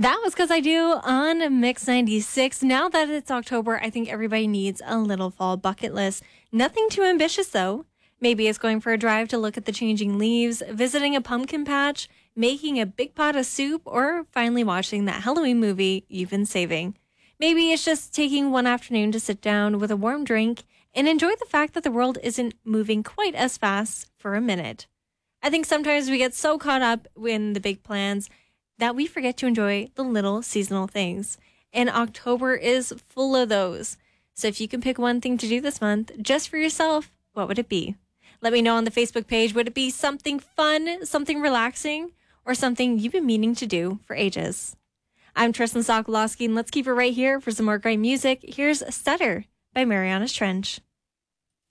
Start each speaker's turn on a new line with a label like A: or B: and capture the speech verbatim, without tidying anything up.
A: That was Cause I Do on Mix ninety-six. Now that it's October, I think everybody needs a little fall bucket list. Nothing too ambitious, though. Maybe it's going for a drive to look at the changing leaves, visiting a pumpkin patch, making a big pot of soup, or finally watching that Halloween movie you've been saving. Maybe it's just taking one afternoon to sit down with a warm drink and enjoy the fact that the world isn't moving quite as fast for a minute. I think sometimes we get so caught up in the big plans that we forget to enjoy the little seasonal things. And October is full of those. So if you can pick one thing to do this month just for yourself, what would it be? Let me know on the Facebook page. Would it be something fun, something relaxing, or something you've been meaning to do for ages? I'm Tristan Sokolowski, and let's keep it right here for some more great music. Here's Stutter by Mariana Trench.